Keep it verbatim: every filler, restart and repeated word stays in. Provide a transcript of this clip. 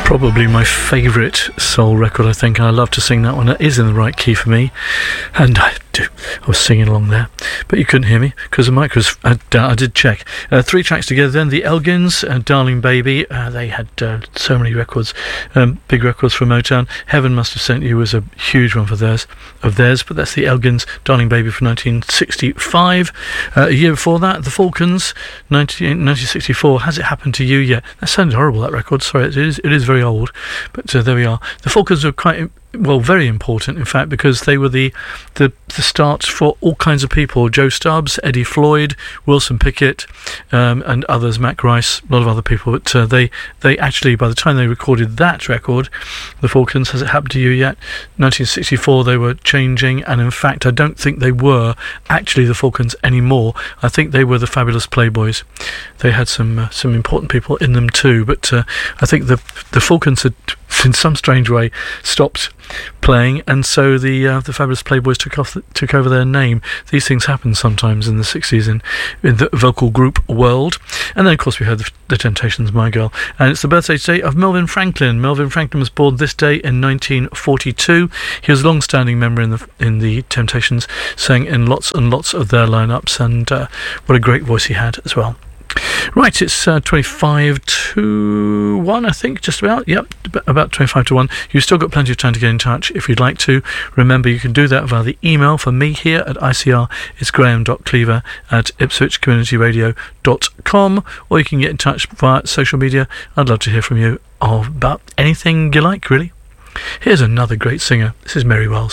Probably my favourite soul record, I think, and I love to sing that one. It is in the right key for me, and I do. I was singing along there, but you couldn't hear me because the mic was. I, I did check. Uh, three tracks together. Then the Elgins, uh, "Darling Baby." Uh, they had uh, so many records, um, big records from Motown. "Heaven Must Have Sent You" was a huge one for theirs, of theirs. But that's the Elgins, "Darling Baby" from nineteen sixty-five. Uh, a year before that, the Falcons, nineteen sixty-four. "Has It Happened to You Yet?" That sounded horrible. That record. Sorry, it is. It is very old, but uh, there we are. The Falcons are quite, well, very important, in fact, because they were the, the the start for all kinds of people. Joe Stubbs, Eddie Floyd, Wilson Pickett, um, and others, Mac Rice, a lot of other people. But uh, they, they actually, by the time they recorded that record, the Falcons, "Has It Happened to You Yet?" nineteen sixty-four, they were changing, and in fact, I don't think they were actually the Falcons anymore. I think they were the Fabulous Playboys. They had some uh, some important people in them too, but uh, I think the the Falcons had, in some strange way, stopped playing, and so the uh, the Fabulous Playboys took off the, took over their name. These things happen sometimes in the sixties in, in the vocal group world. And then of course we heard the, the Temptations, "My Girl," and it's the birthday today of Melvin Franklin. Melvin Franklin was born this day in nineteen forty-two. He was a long-standing member in the in the Temptations, sang in lots and lots of their lineups, and uh, what a great voice he had as well. Right, it's uh, twenty-five to one, I think, just about. Yep, about twenty-five to one. You've still got plenty of time to get in touch if you'd like to. Remember, you can do that via the email for me here at I C R. It's graham dot cleaver at ipswich community radio dot com, or you can get in touch via social media. I'd love to hear from you about anything you like, really. Here's another great singer. This is Mary Wells.